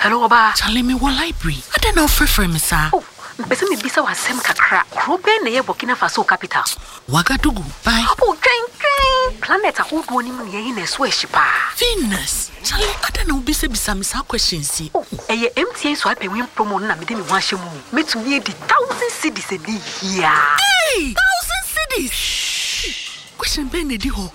Hello, Oba. Charlie me wo library. I don't know free me sir. Oh, mpese me bisa wasem kakra. Krobe na ye Burkina Faso capital. Wagadugu. Bye. Oh, train. Planet ahodo ni mu ne ye na so ehyipa. Venus. Charlie, I don't know bisa me sa questions. Oh, eye MTN so ape win promo na me de me ho ahye mu. Metumi edi 1,000 cedis edi here. Hey, 1,000 cedis. Question ben edi ho.